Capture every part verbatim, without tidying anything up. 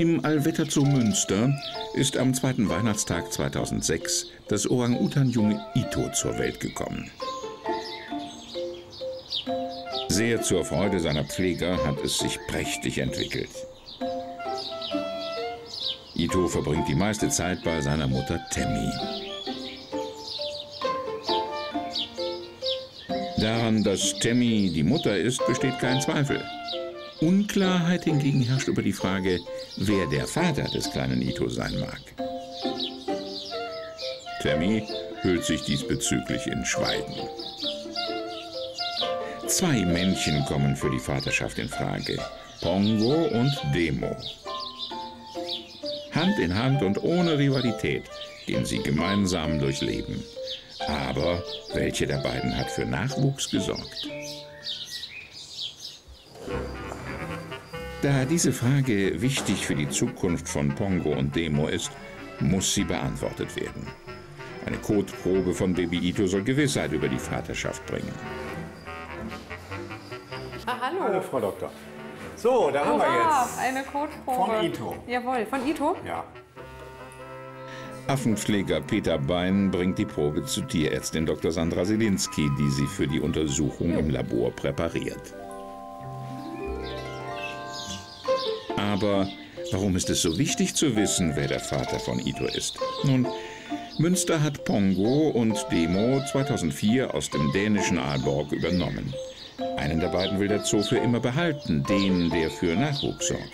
Im Allwetter Zoo Münster ist am zweiten Weihnachtstag zweitausendsechs das Orang-Utan-Junge Ito zur Welt gekommen. Sehr zur Freude seiner Pfleger hat es sich prächtig entwickelt. Ito verbringt die meiste Zeit bei seiner Mutter Temmi. Daran, dass Temmi die Mutter ist, besteht kein Zweifel. Unklarheit hingegen herrscht über die Frage, wer der Vater des kleinen Ito sein mag. Temmi hüllt sich diesbezüglich in Schweigen. Zwei Männchen kommen für die Vaterschaft in Frage: Pongo und Demo. Hand in Hand und ohne Rivalität gehen sie gemeinsam durchs Leben. Aber welche der beiden hat für Nachwuchs gesorgt? Da diese Frage wichtig für die Zukunft von Pongo und Demo ist, muss sie beantwortet werden. Eine Kotprobe von Baby Ito soll Gewissheit über die Vaterschaft bringen. Ah, hallo. Hallo, Frau Doktor. So, da haben wir jetzt. Eine Kotprobe. Von Ito. Jawohl, von Ito? Ja. Affenpfleger Peter Bein bringt die Probe zu Tierärztin Doktor Sandra Selinski, die sie für die Untersuchung im Labor präpariert. Aber warum ist es so wichtig zu wissen, wer der Vater von Ito ist? Nun, Münster hat Pongo und Demo zweitausendvier aus dem dänischen Aalborg übernommen. Einen der beiden will der Zoo für immer behalten, den, der für Nachwuchs sorgt.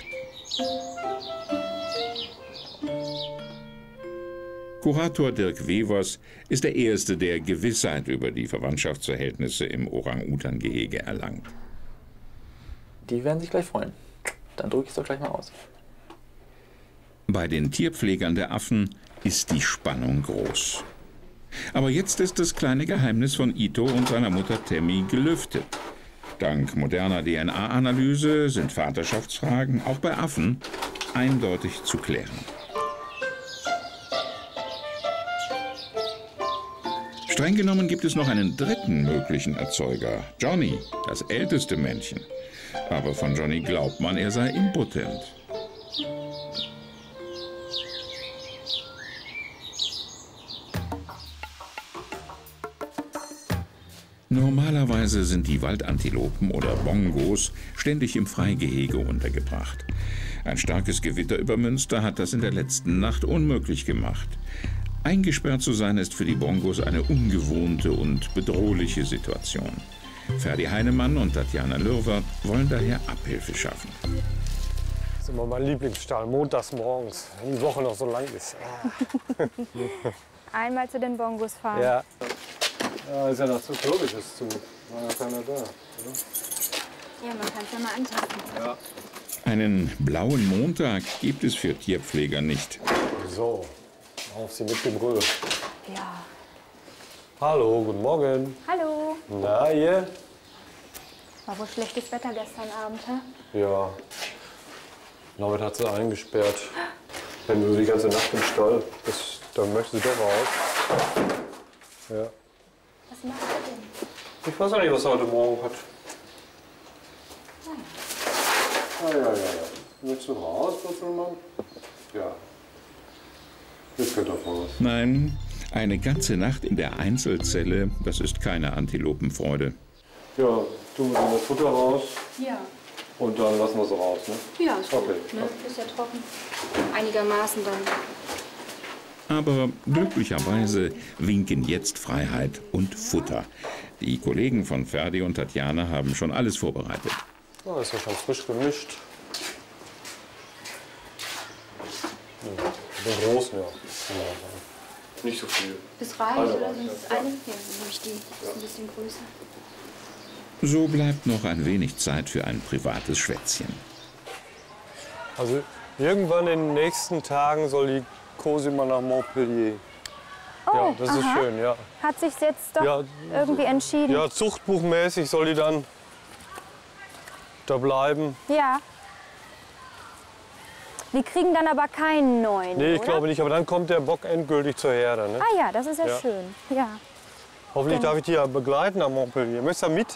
Kurator Dirk Wevers ist der Erste, der Gewissheit über die Verwandtschaftsverhältnisse im Orang-Utan-Gehege erlangt. Die werden sich gleich freuen. Dann drücke ich es doch gleich mal aus. Bei den Tierpflegern der Affen ist die Spannung groß. Aber jetzt ist das kleine Geheimnis von Ito und seiner Mutter Temmi gelüftet. Dank moderner D N A-Analyse sind Vaterschaftsfragen auch bei Affen eindeutig zu klären. Streng genommen gibt es noch einen dritten möglichen Erzeuger, Johnny, das älteste Männchen. Aber von Johnny glaubt man, er sei impotent. Normalerweise sind die Waldantilopen oder Bongos ständig im Freigehege untergebracht. Ein starkes Gewitter über Münster hat das in der letzten Nacht unmöglich gemacht. Eingesperrt zu sein ist für die Bongos eine ungewohnte und bedrohliche Situation. Ferdi Heinemann und Tatjana Lürwer wollen daher Abhilfe schaffen. Das ist immer mein Lieblingsstall, montags morgens, wenn die Woche noch so lang ist. Einmal zu den Bongos fahren. Ja. Ja, ist ja noch zu logisch, ist zu. War ja keiner da. Oder? Ja, man kann es ja mal antasten. Ja. Einen blauen Montag gibt es für Tierpfleger nicht. So, auf Sie mit dem Brüll. Ja. Hallo, guten Morgen. Hallo. Na, ihr? War wohl schlechtes Wetter gestern Abend, hä? Ja. Norbert hat sie eingesperrt. Wenn du die ganze Nacht im Stall bist, dann möchte sie doch raus. Ja. Was macht er denn? Ich weiß auch nicht, was er heute Morgen hat. Ah, ja, ja, ja. Willst du raus, Wurzelmann? Ja. Jetzt könnt ihr raus. Nein, eine ganze Nacht in der Einzelzelle, das ist keine Antilopenfreude. Ja, tun wir das Futter raus Ja. und dann lassen wir es raus, ne? Ja, ist gut. Okay. Ne? Ist ja trocken. Einigermaßen dann. Aber glücklicherweise winken jetzt Freiheit und Futter. Die Kollegen von Ferdi und Tatjana haben schon alles vorbereitet. Ja, ist ja schon frisch gemischt. Ja, den großen, ja. Ja. Nicht so viel. Das reicht, Eine oder? reicht, Sonst ist ja. eine, ja, dann nehme ich die. Das ist ein bisschen größer. So bleibt noch ein wenig Zeit für ein privates Schwätzchen. Also irgendwann in den nächsten Tagen soll die Cosima nach Montpellier. Oh, Ja, das ist aha. schön, ja. Hat sich jetzt doch Ja, irgendwie entschieden. ja, zuchtbuchmäßig soll die dann da bleiben. Ja. Die kriegen dann aber keinen neuen, Nee, ich oder? glaube nicht, aber dann kommt der Bock endgültig zur Herde. Ne? Ah ja, das ist ja, Ja. schön. Ja. Hoffentlich darf ich die ja begleiten nach Montpellier. Möchtest du mit?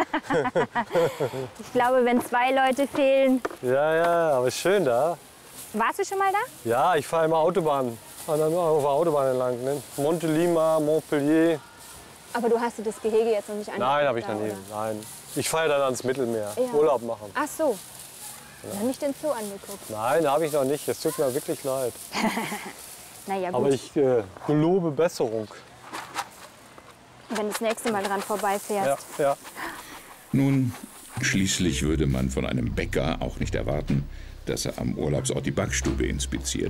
Ich glaube, wenn zwei Leute fehlen, Ja, ja, aber ist schön da. Warst du schon mal da? Ja, ich fahre immer Autobahn. Auf der Autobahn entlang. Ne? Montelima, Montpellier. Aber du hast dir das Gehege jetzt noch nicht angeguckt? Nein, habe ich da, noch nie. oder? Nein. Ich fahre dann ans Mittelmeer. Ja. Urlaub machen. Ach so. Ja. Noch nicht den Zoo angeguckt. Nein, habe ich noch nicht. Es tut mir wirklich leid. Naja, gut. Aber ich äh, gelobe Besserung. Wenn du das nächste Mal dran vorbeifährst. Ja, ja. Nun, schließlich würde man von einem Bäcker auch nicht erwarten, dass er am Urlaubsort die Backstube inspiziert.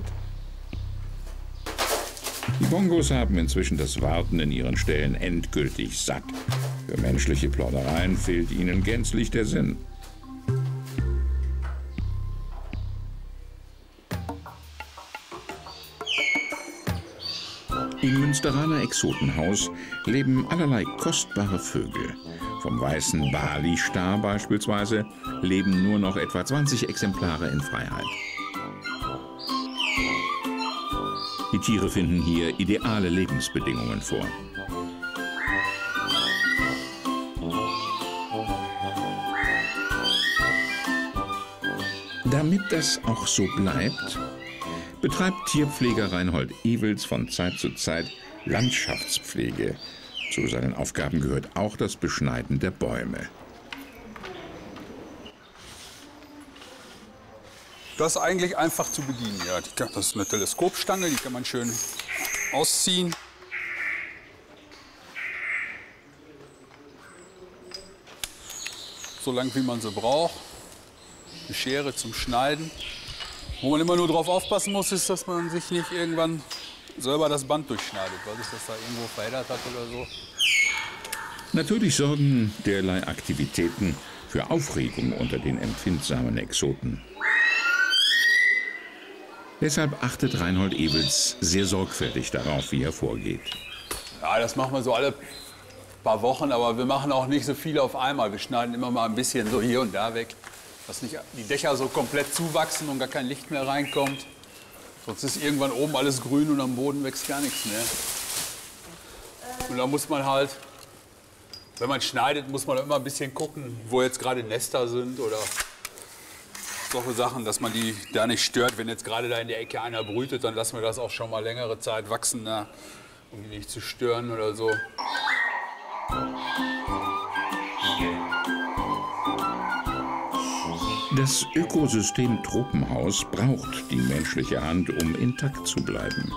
Die Bongos haben inzwischen das Warten in ihren Ställen endgültig satt. Für menschliche Plaudereien fehlt ihnen gänzlich der Sinn. Im Münsteraner Exotenhaus leben allerlei kostbare Vögel. Vom weißen Bali-Star beispielsweise leben nur noch etwa zwanzig Exemplare in Freiheit. Die Tiere finden hier ideale Lebensbedingungen vor. Damit das auch so bleibt, betreibt Tierpfleger Reinhold Ewels von Zeit zu Zeit Landschaftspflege. Zu seinen Aufgaben gehört auch das Beschneiden der Bäume. Das ist eigentlich einfach zu bedienen. Ja, die kann, das ist eine Teleskopstange, die kann man schön ausziehen. So lang wie man sie braucht. Eine Schere zum Schneiden. Wo man immer nur drauf aufpassen muss, ist, dass man sich nicht irgendwann selber das Band durchschneidet, weil sich das da irgendwo verheddert hat oder so. Natürlich sorgen derlei Aktivitäten für Aufregung unter den empfindsamen Exoten. Deshalb achtet Reinhold Ewels sehr sorgfältig darauf, wie er vorgeht. Ja, das machen wir so alle paar Wochen, aber wir machen auch nicht so viel auf einmal. Wir schneiden immer mal ein bisschen so hier und da weg, dass nicht die Dächer so komplett zuwachsen und gar kein Licht mehr reinkommt. Sonst ist irgendwann oben alles grün und am Boden wächst gar nichts mehr. Und da muss man halt, wenn man schneidet, muss man immer ein bisschen gucken, wo jetzt gerade Nester sind oder solche Sachen, dass man die da nicht stört. Wenn jetzt gerade da in der Ecke einer brütet, dann lassen wir das auch schon mal längere Zeit wachsen, na, um die nicht zu stören oder so. Das Ökosystem Tropenhaus braucht die menschliche Hand, um intakt zu bleiben.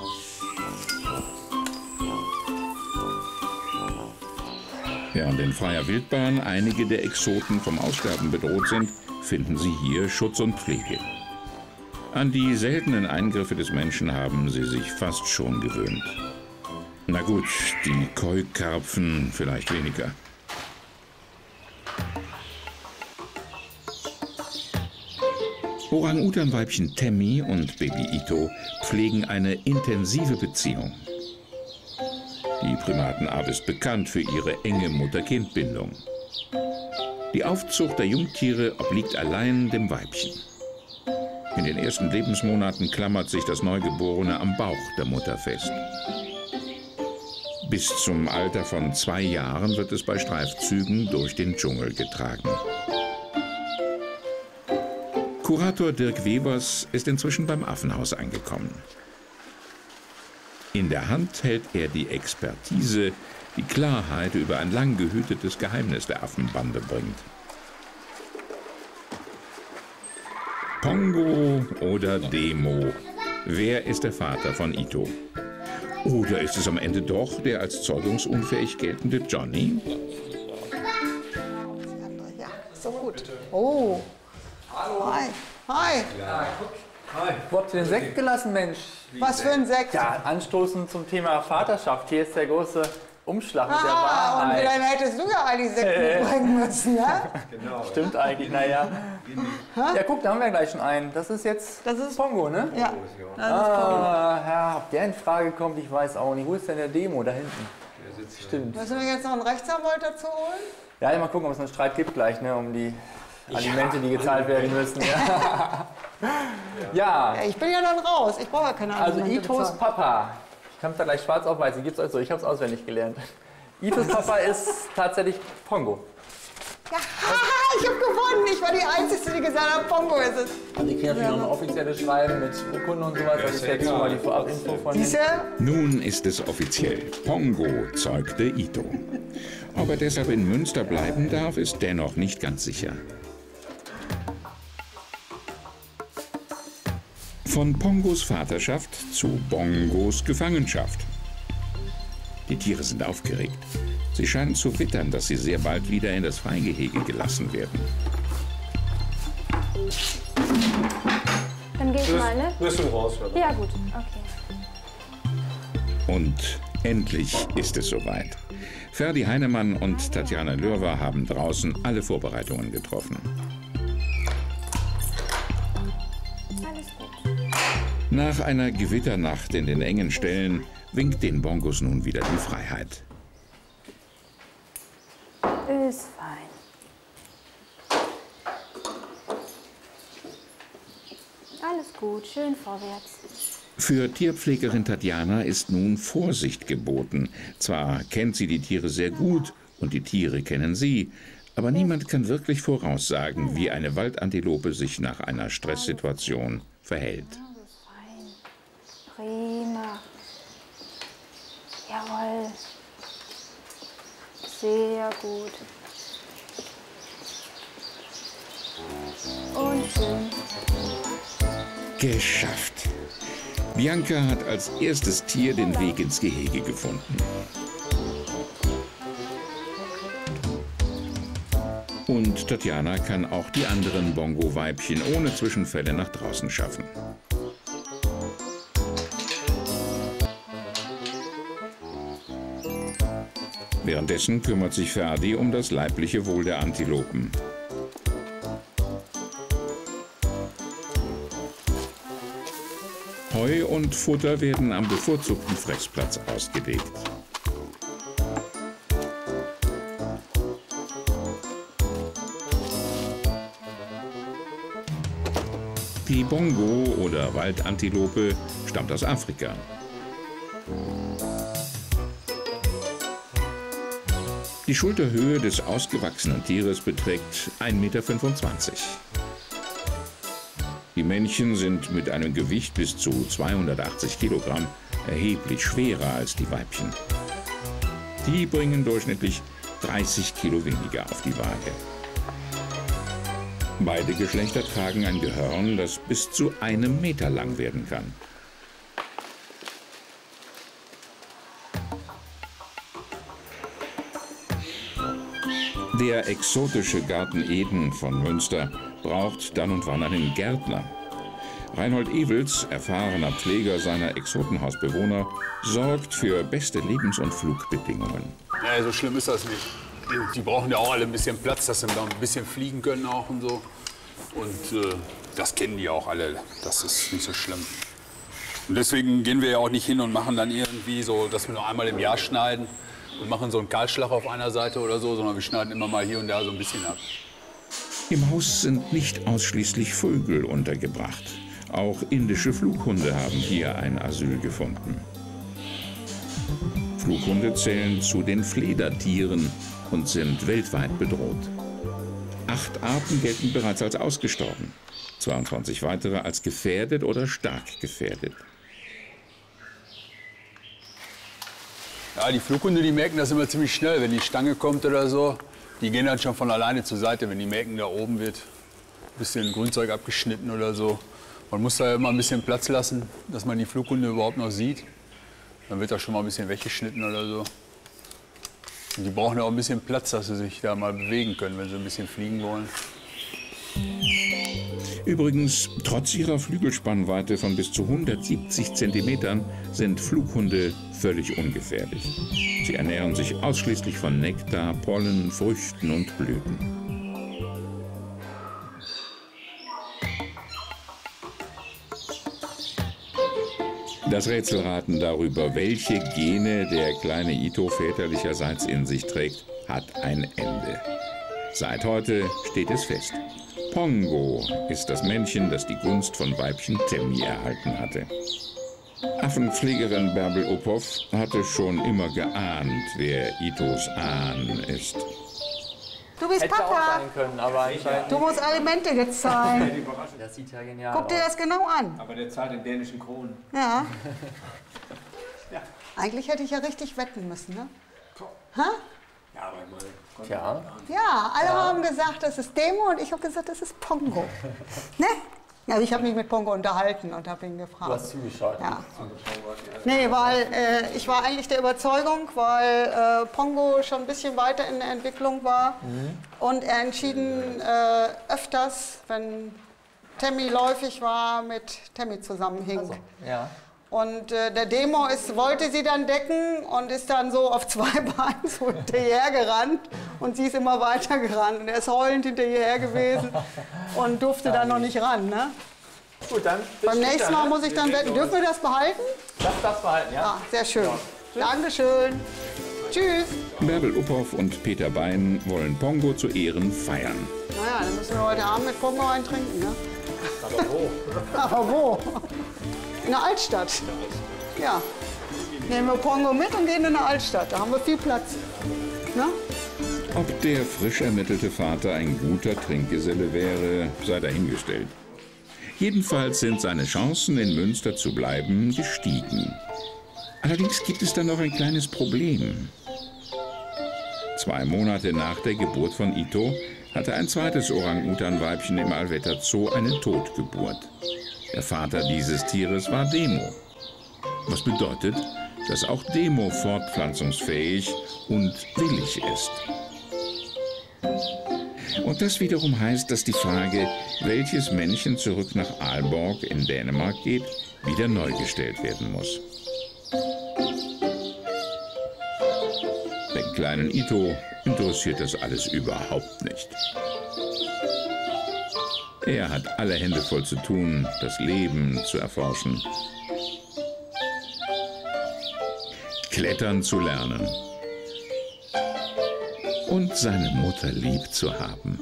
Während in freier Wildbahn einige der Exoten vom Aussterben bedroht sind, finden sie hier Schutz und Pflege. An die seltenen Eingriffe des Menschen haben sie sich fast schon gewöhnt. Na gut, die Koi-Karpfen vielleicht weniger. Orang-Utan-Weibchen Temmi und Baby Ito pflegen eine intensive Beziehung. Die Primatenart ist bekannt für ihre enge Mutter-Kind-Bindung. Die Aufzucht der Jungtiere obliegt allein dem Weibchen. In den ersten Lebensmonaten klammert sich das Neugeborene am Bauch der Mutter fest. Bis zum Alter von zwei Jahren wird es bei Streifzügen durch den Dschungel getragen. Kurator Dirk Webers ist inzwischen beim Affenhaus angekommen. In der Hand hält er die Expertise, die Klarheit über ein lang gehütetes Geheimnis der Affenbande bringt. Pongo oder Demo? Wer ist der Vater von Ito? Oder ist es am Ende doch der als zeugungsunfähig geltende Johnny? Ja, so gut. Oh. Hi. Hi. Wo habt ihr den Sekt gelassen, Mensch? Was für ein Sekt. Ja, anstoßen zum Thema Vaterschaft. Hier ist der große Umschlag mit der Ah, und Wahrheit. dann hättest du ja all die Sekten mitbringen müssen, ne? Stimmt eigentlich, naja. Ja, guck, da haben wir gleich schon einen. Das ist jetzt Das ist- Pongo, ne? Ja. Das ist Ah, ja, ob der in Frage kommt, ich weiß auch nicht. Wo ist denn der Demo? Da hinten. Stimmt. Müssen wir jetzt noch einen Rechtsanwalt dazu holen? Ja, mal gucken, ob es einen Streit gibt gleich, ne, um die Alimente, die gezahlt werden müssen. Ja. Ja, Ja, ich bin ja dann raus. Ich brauche ja keine also Alimente Itos bezahlen. Papa. Ich kann es da gleich schwarz auf weiß. Ich gebe es euch so. Ich habe es auswendig gelernt. Itos Papa ist tatsächlich Pongo. Ja, ich habe gewonnen. Ich war die Einzige, die gesagt hat, Pongo ist es. Und die kriegen natürlich noch ein offizielles Schreiben mit Urkunden und sowas. Das ist jetzt mal die Vorabinfo von Siehst du? Nun ist es offiziell. Pongo zeugte Ito. Ob er deshalb in Münster bleiben darf, ist dennoch nicht ganz sicher. Von Pongos Vaterschaft zu Bongos Gefangenschaft. Die Tiere sind aufgeregt. Sie scheinen zu wittern, dass sie sehr bald wieder in das Freigehege gelassen werden. Dann geh ich mal, ne? Wirst du raus, oder? Ja, gut. Okay. Und endlich ist es soweit. Ferdi Heinemann und Tatjana Lörwer haben draußen alle Vorbereitungen getroffen. Alles gut. Nach einer Gewitternacht in den engen Ställen winkt den Bongos nun wieder die Freiheit. Ist fein. Alles gut, schön vorwärts. Für Tierpflegerin Tatjana ist nun Vorsicht geboten. Zwar kennt sie die Tiere sehr gut und die Tiere kennen sie, aber niemand kann wirklich voraussagen, wie eine Waldantilope sich nach einer Stresssituation verhält. Prima. Jawohl. Sehr gut. Und schön. Geschafft! Bianca hat als erstes Tier den Weg ins Gehege gefunden. Und Tatjana kann auch die anderen Bongo-Weibchen ohne Zwischenfälle nach draußen schaffen. Währenddessen kümmert sich Ferdi um das leibliche Wohl der Antilopen. Heu und Futter werden am bevorzugten Fressplatz ausgelegt. Die Bongo oder Waldantilope stammt aus Afrika. Die Schulterhöhe des ausgewachsenen Tieres beträgt ein Meter fünfundzwanzig. Die Männchen sind mit einem Gewicht bis zu zweihundertachtzig Kilogramm erheblich schwerer als die Weibchen. Die bringen durchschnittlich dreißig Kilo weniger auf die Waage. Beide Geschlechter tragen ein Gehörn, das bis zu einem Meter lang werden kann. Der exotische Garten Eden von Münster braucht dann und wann einen Gärtner. Reinhold Ewels, erfahrener Pfleger seiner Exotenhausbewohner, sorgt für beste Lebens- und Flugbedingungen. Ja, so schlimm ist das nicht. Die, die brauchen ja auch alle ein bisschen Platz, dass sie da ein bisschen fliegen können auch und so. Und äh, das kennen die auch alle, das ist nicht so schlimm. Und deswegen gehen wir ja auch nicht hin und machen dann irgendwie so, dass wir nur einmal im Jahr schneiden und machen so einen Kahlschlag auf einer Seite oder so, sondern wir schneiden immer mal hier und da so ein bisschen ab. Im Haus sind nicht ausschließlich Vögel untergebracht. Auch indische Flughunde haben hier ein Asyl gefunden. Flughunde zählen zu den Fledertieren und sind weltweit bedroht. Acht Arten gelten bereits als ausgestorben, zweiundzwanzig weitere als gefährdet oder stark gefährdet. Ja, die Flughunde, die merken das immer ziemlich schnell, wenn die Stange kommt oder so. Die gehen dann schon von alleine zur Seite, wenn die merken, da oben wird ein bisschen Grünzeug abgeschnitten oder so. Man muss da immer ein bisschen Platz lassen, dass man die Flughunde überhaupt noch sieht. Dann wird da schon mal ein bisschen weggeschnitten oder so. Und die brauchen ja auch ein bisschen Platz, dass sie sich da mal bewegen können, wenn sie ein bisschen fliegen wollen. Übrigens, trotz ihrer Flügelspannweite von bis zu hundertsiebzig Zentimetern sind Flughunde völlig ungefährlich. Sie ernähren sich ausschließlich von Nektar, Pollen, Früchten und Blüten. Das Rätselraten darüber, welche Gene der kleine Ito väterlicherseits in sich trägt, hat ein Ende. Seit heute steht es fest. Pongo ist das Männchen, das die Gunst von Weibchen Temmi erhalten hatte. Affenpflegerin Bärbel Uphoff hatte schon immer geahnt, wer Itos Ahn ist. Du bist Hätte auch Papa. sein können, aber anscheinend. Du musst Alimente jetzt zahlen. Das sieht ja genial Guck dir aus. das genau an. Aber der zahlt in dänischen Kronen. Ja. Eigentlich hätte ich ja richtig wetten müssen, ne? Ha? Ja, aber mal. Tja. Ja, alle haben gesagt, das ist Demo und ich habe gesagt, das ist Pongo. Ne? Also ich habe mich mit Pongo unterhalten und habe ihn gefragt. Du hast zugeschaut. Ja. Nee, weil äh, ich war eigentlich der Überzeugung, weil äh, Pongo schon ein bisschen weiter in der Entwicklung war mhm. und er entschieden äh, öfters, wenn Tammy läufig war, mit Tammy zusammenhing. Also, ja. Und äh, der Demo ist, wollte sie dann decken und ist dann so auf zwei Beinen so hinterher gerannt und sie ist immer weiter gerannt. Und er ist heulend hinterher gewesen und durfte dann noch nicht ran. Ne? Gut, dann bis Beim nächsten später, Mal ne? muss ich dann wetten. Dürfen wir das behalten? Das darfst du behalten, ja? Ah, sehr schön. Dankeschön. Tschüss. Bärbel Uphoff und Peter Bein wollen Pongo zu Ehren feiern. Naja, dann müssen wir heute Abend mit Pongo eintrinken. Ne? Aber wo? Aber wo? In der Altstadt. Ja. Nehmen wir Pongo mit und gehen in der Altstadt. Da haben wir viel Platz. Ne? Ob der frisch ermittelte Vater ein guter Trinkgeselle wäre, sei dahingestellt. Jedenfalls sind seine Chancen, in Münster zu bleiben, gestiegen. Allerdings gibt es da noch ein kleines Problem. Zwei Monate nach der Geburt von Ito hatte ein zweites Orang-Utan-Weibchen im Allwetter Zoo eine Totgeburt. Der Vater dieses Tieres war Demo. Was bedeutet, dass auch Demo fortpflanzungsfähig und willig ist. Und das wiederum heißt, dass die Frage, welches Männchen zurück nach Aalborg in Dänemark geht, wieder neu gestellt werden muss. Den kleinen Ito interessiert das alles überhaupt nicht. Er hat alle Hände voll zu tun, das Leben zu erforschen. Klettern zu lernen. Und seine Mutter lieb zu haben.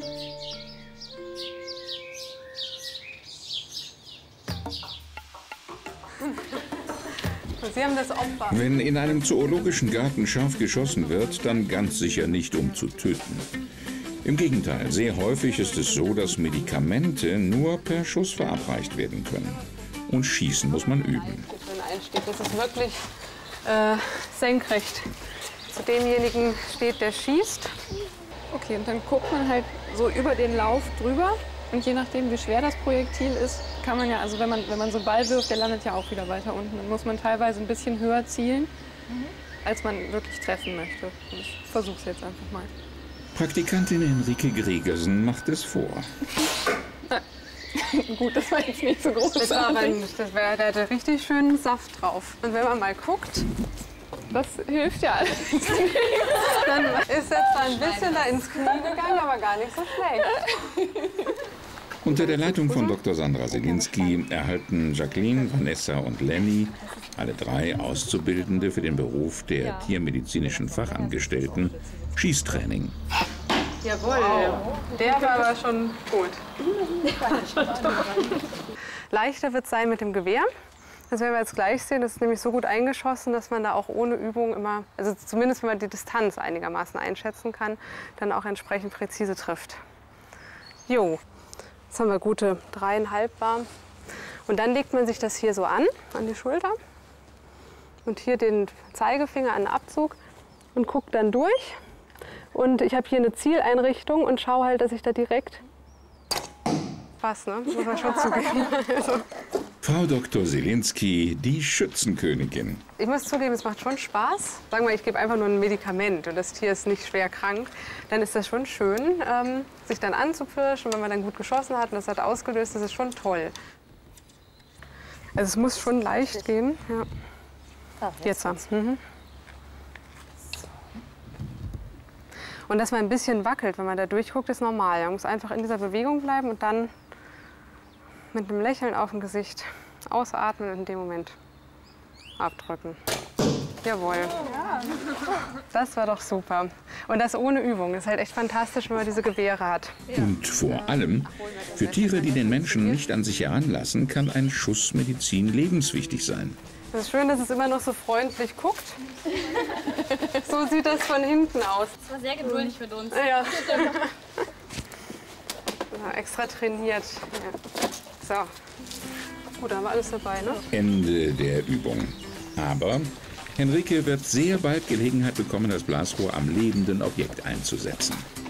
Sie haben das Opfer. Wenn in einem zoologischen Garten scharf geschossen wird, dann ganz sicher nicht, um zu töten. Im Gegenteil, sehr häufig ist es so, dass Medikamente nur per Schuss verabreicht werden können. Und schießen muss man üben. Für den Einstieg. Das ist wirklich äh, senkrecht zu demjenigen steht, der schießt. Okay, und dann guckt man halt so über den Lauf drüber. Und je nachdem, wie schwer das Projektil ist, kann man ja, also wenn man, wenn man so einen Ball wirft, der landet ja auch wieder weiter unten. Dann muss man teilweise ein bisschen höher zielen, mhm. als man wirklich treffen möchte. Und ich versuche es jetzt einfach mal. Praktikantin Henrike Gregersen macht es vor. Gut, das war jetzt nicht so groß. Das war aber ein, das war, der hatte richtig schönen Saft drauf. Und wenn man mal guckt, das hilft ja alles. Dann ist er zwar ein bisschen da ins Knie gegangen, aber gar nicht so schlecht. Unter der Leitung von Doktor Sandra Selinski erhalten Jacqueline, Vanessa und Lenny, alle drei Auszubildende für den Beruf der tiermedizinischen Fachangestellten, Schießtraining. Jawohl, der war aber schon gut. Leichter wird es sein mit dem Gewehr. Das werden wir jetzt gleich sehen. Das ist nämlich so gut eingeschossen, dass man da auch ohne Übung immer, also zumindest wenn man die Distanz einigermaßen einschätzen kann, dann auch entsprechend präzise trifft. Jo, jetzt haben wir gute dreieinhalb Bar. Und dann legt man sich das hier so an, an die Schulter. Und hier den Zeigefinger an den Abzug und guckt dann durch. Und ich habe hier eine Zieleinrichtung und schaue halt, dass ich da direkt was, ne? Muss man schon zugeben. Also. Frau Doktor Selinski, die Schützenkönigin. Ich muss zugeben, es macht schon Spaß. Sagen wir, ich gebe einfach nur ein Medikament und das Tier ist nicht schwer krank. Dann ist das schon schön, ähm, sich dann anzupirschen. Wenn man dann gut geschossen hat und das hat ausgelöst, das ist schon toll. Also es muss schon leicht gehen. Ja. Jetzt hat's. Mhm. Und dass man ein bisschen wackelt, wenn man da durchguckt, ist normal. Man muss einfach in dieser Bewegung bleiben und dann mit einem Lächeln auf dem Gesicht ausatmen und in dem Moment abdrücken. Jawohl. Das war doch super. Und das ohne Übung. Das ist halt echt fantastisch, wenn man diese Gewehre hat. Und vor allem, für Tiere, die den Menschen nicht an sich heranlassen, kann ein Schuss Medizin lebenswichtig sein. Es ist schön, dass es immer noch so freundlich guckt. So sieht das von hinten aus. Das war sehr geduldig mit uns. Ja. Ja, extra trainiert. Ja. So. Gut, da haben wir alles dabei, ne? Ende der Übung. Aber Henrike wird sehr bald Gelegenheit bekommen, das Blasrohr am lebenden Objekt einzusetzen.